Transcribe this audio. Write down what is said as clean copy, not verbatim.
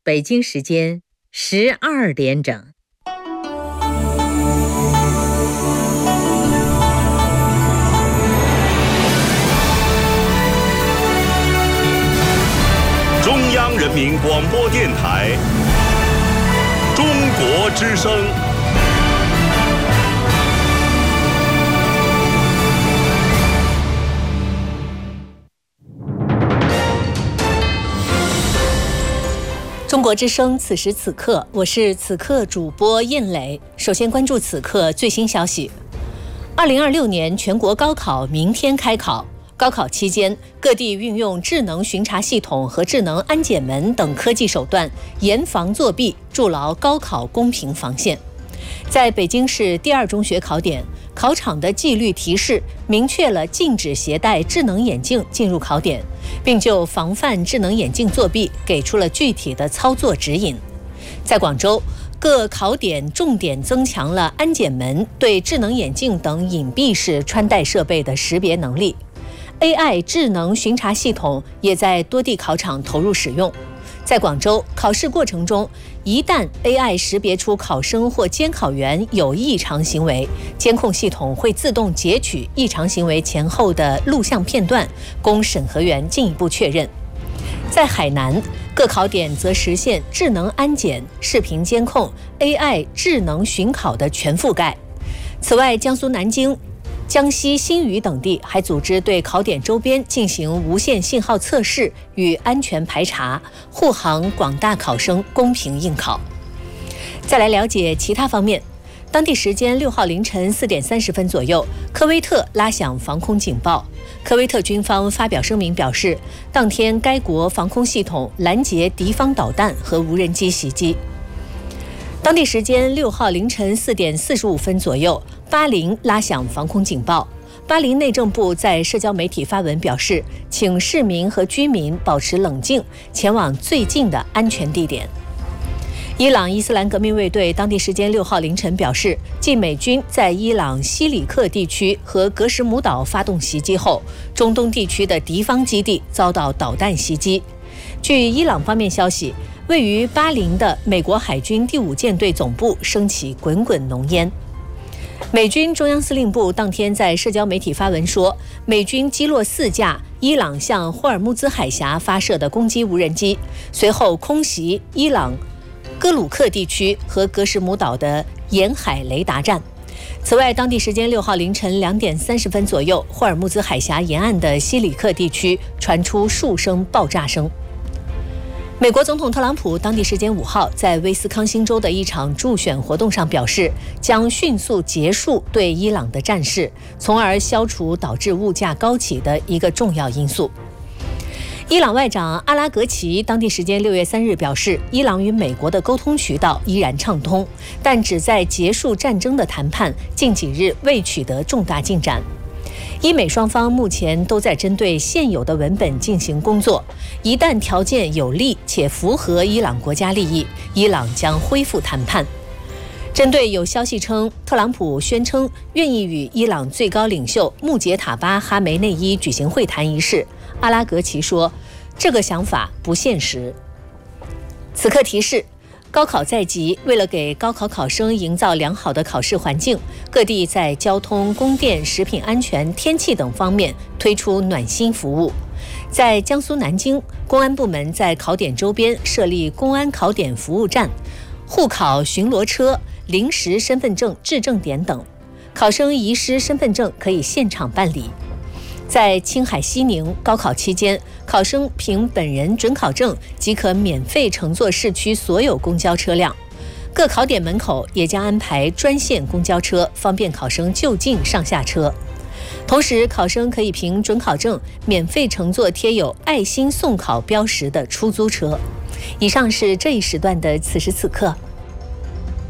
北京时间12点整。 中央人民广播电台中国之声。 中国之声，此时此刻，我是此刻主播印磊。首先关注此刻最新消息。2026年全国高考明天开考，高考期间，各地运用智能巡查系统和智能安检门等科技手段，严防作弊，筑牢高考公平防线。在北京市第二中学考点，考场的纪律提示明确了禁止携带智能眼镜进入考点，并就防范智能眼镜作弊给出了具体的操作指引。在广州，各考点重点增强了安检门对智能眼镜等隐蔽式穿戴设备的识别能力。AI 智能巡查系统也在多地考场投入使用。在广州，考试过程中，一旦 AI 识别出考生或监考员有异常行为，监控系统会自动截取异常行为前后的录像片段，供审核员进一步确认。在海南，各考点则实现智能安检、视频监控、AI 智能巡考的全覆盖。此外，江苏南京、江西新余等地还组织对考点周边进行无线信号测试与安全排查，护航广大考生公平应考。再来了解其他方面。当地时间6号凌晨4点30分左右，科威特拉响防空警报。科威特军方发表声明表示，当天该国防空系统拦截敌方导弹和无人机袭击。当地时间6号凌晨4点45分左右，巴林拉响防空警报。巴林内政部在社交媒体发文表示，请市民和居民保持冷静，前往最近的安全地点。伊朗伊斯兰革命卫队当地时间6号凌晨表示，继美军在伊朗西里克地区和格什姆岛发动袭击后，中东地区的敌方基地遭到导弹袭击。据伊朗方面消息，位于巴林的美国海军第5舰队总部升起滚滚浓烟。美军中央司令部当天在社交媒体发文说，美军击落4架伊朗向霍尔木兹海峡发射的攻击无人机，随后空袭伊朗哥鲁克地区和格什姆岛的沿海雷达站。此外，当地时间6号凌晨2点30分左右，霍尔木兹海峡沿岸的西里克地区传出数声爆炸声。美国总统特朗普当地时间5号在威斯康星州的一场助选活动上表示，将迅速结束对伊朗的战事，从而消除导致物价高企的一个重要因素。伊朗外长阿拉格齐当地时间6月3日表示，伊朗与美国的沟通渠道依然畅通，但旨在结束战争的谈判近几日未取得重大进展。伊美双方目前都在针对现有的文本进行工作，一旦条件有利且符合伊朗国家利益，伊朗将恢复谈判。针对有消息称特朗普宣称愿意与伊朗最高领袖穆杰塔巴·哈梅内伊举行会谈一事，阿拉格齐说，这个想法不现实。此刻提示，高考在即，为了给高考考生营造良好的考试环境，各地在交通、供电、食品安全、天气等方面推出暖心服务。在江苏南京，公安部门在考点周边设立公安考点服务站、护考巡逻车、临时身份证质证点等，考生遗失身份证可以现场办理。在青海西宁，高考期间，考生凭本人准考证即可免费乘坐市区所有公交车辆。各考点门口也将安排专线公交车，方便考生就近上下车。同时，考生可以凭准考证免费乘坐贴有爱心送考标识的出租车。以上是这一时段的此时此刻。